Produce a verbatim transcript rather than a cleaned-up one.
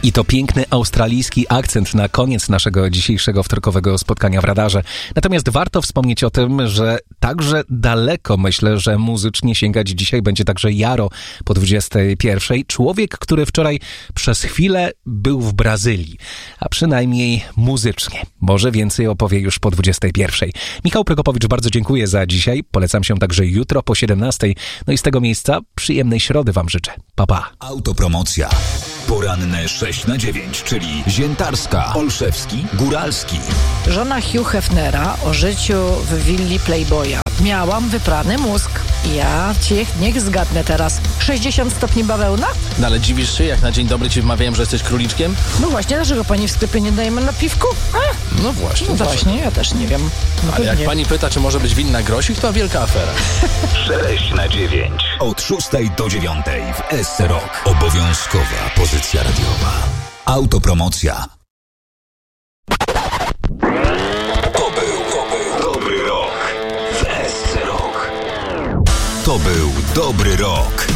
I to piękny australijski akcent na koniec naszego dzisiejszego wtorkowego spotkania w radarze. Natomiast warto wspomnieć o tym, że także daleko, myślę, że muzycznie sięgać dzisiaj będzie także Jaro po dwudziestej pierwszej. Człowiek, który wczoraj przez chwilę był w Brazylii, a przynajmniej muzycznie. Może więcej opowie już po dwudziestej pierwszej. Michał Prokopowicz, bardzo dziękuję za dzisiaj. Polecam się także jutro po siedemnastej. No i z tego miejsca przyjemnej środy wam życzę. Pa, pa. Autopromocja. Poranne sześć na dziewięć, czyli Ziętarska, Olszewski, Góralski. Żona Hugh Hefnera o życiu w willi Playboya. Miałam wyprany mózg. Ja cię niech zgadnę teraz. sześćdziesiąt stopni bawełna? No ale dziwisz się, jak na dzień dobry ci wmawiałem, że jesteś króliczkiem? No właśnie, dlaczego pani w sklepie nie dajemy na piwku? A? No właśnie. No właśnie, ja też nie wiem. No ale jak pewnie. pani pyta, czy może być winna grosik, to wielka afera. sześć na dziewięć. Od szóstej do dziewiątej w S C Rock. Obowiązkowa pozycja radiowa. Autopromocja. To był, to był dobry rok w S C Rock. To był dobry rok.